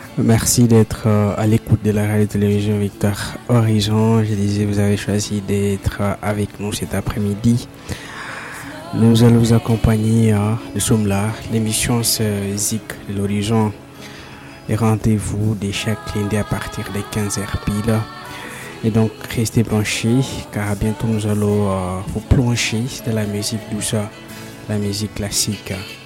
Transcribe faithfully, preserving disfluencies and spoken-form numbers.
Merci d'être euh, à l'écoute de la radio-télévision Victor Horizon. Je disais, vous avez choisi d'être euh, avec nous cet après-midi. Nous allons vous accompagner. Euh, nous sommes là. L'émission c'est Zik de l'Horizon. Et rendez-vous de chaque lundi à partir de quinze heures pile. Et donc, restez branchés car bientôt nous allons euh, vous plonger dans la musique douce, la musique classique.